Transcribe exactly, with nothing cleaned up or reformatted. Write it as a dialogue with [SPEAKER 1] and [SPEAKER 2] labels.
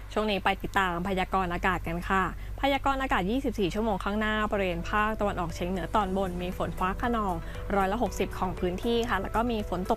[SPEAKER 1] ช่วงนี้ไปติดตามพยากรณ์อากาศกันค่ะพยากรณ์อากาศ ยี่สิบสี่ ชั่วโมงข้างหน้าบริเวณภาคตะวันออกเฉียงเหนือตอนบนมีฝนฟ้าคะนองร้อยละหกสิบของพื้นที่ค่ะแล้วก็มีฝนตก